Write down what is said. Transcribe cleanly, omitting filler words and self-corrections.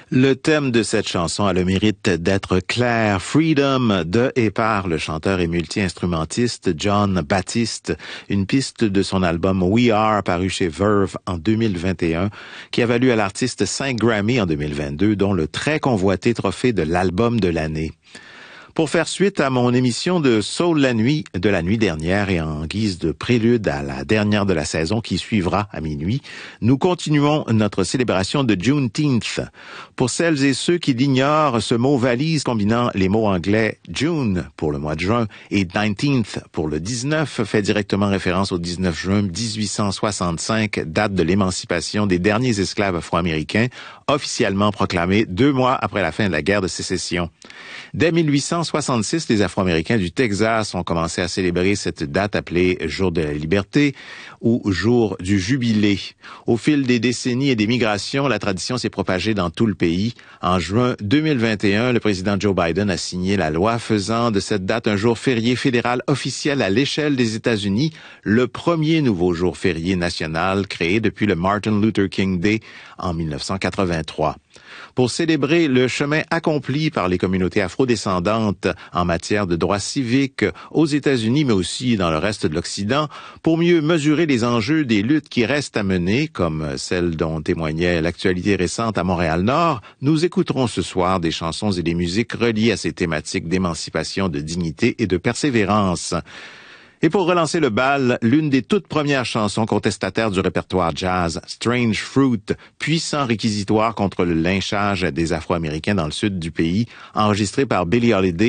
Le thème de cette chanson a le mérite d'être clair. Freedom de et par le chanteur et multi-instrumentiste Jon Batiste, une piste de son album We Are paru chez Verve en 2021, qui a valu à l'artiste 5 Grammy en 2022, dont le très convoité trophée de l'album de l'année. Pour faire suite à mon émission de Soul la nuit de la nuit dernière et en guise de prélude à la dernière de la saison qui suivra à minuit, nous continuons notre célébration de Juneteenth. Pour celles et ceux qui l'ignorent, ce mot valise combinant les mots anglais June pour le mois de juin et 19th pour le 19 fait directement référence au 19 juin 1865, date de l'émancipation des derniers esclaves afro-américains, officiellement proclamée 2 mois après la fin de la guerre de sécession. Dès 1866, les Afro-Américains du Texas ont commencé à célébrer cette date appelée Jour de la liberté ou Jour du jubilé. Au fil des décennies et des migrations, la tradition s'est propagée dans tout le pays. En juin 2021, le président Joe Biden a signé la loi faisant de cette date un jour férié fédéral officiel à l'échelle des États-Unis, le premier nouveau jour férié national créé depuis le Martin Luther King Day en 1983. Pour célébrer le chemin accompli par les communautés afrodescendantes en matière de droits civiques aux États-Unis, mais aussi dans le reste de l'Occident, pour mieux mesurer les enjeux des luttes qui restent à mener, comme celle dont témoignait l'actualité récente à Montréal-Nord, nous écouterons ce soir des chansons et des musiques reliées à ces thématiques d'émancipation, de dignité et de persévérance. Et pour relancer le bal, l'une des toutes premières chansons contestataires du répertoire jazz, Strange Fruit, puissant réquisitoire contre le lynchage des Afro-Américains dans le sud du pays, enregistrée par Billie Holiday